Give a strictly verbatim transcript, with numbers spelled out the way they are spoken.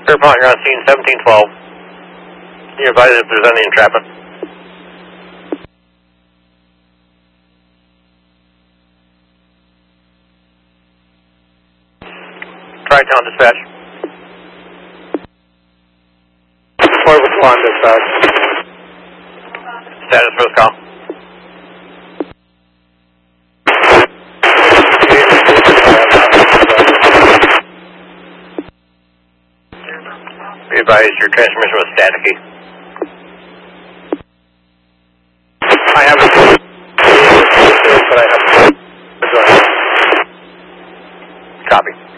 Pierpont, you're on scene seventeen twelve. You're advised if there's any entrapment. Tri-Town dispatch. Corvus one dispatch. Status for this call. Be advised your transmission was staticky. I have a but I have a Copy.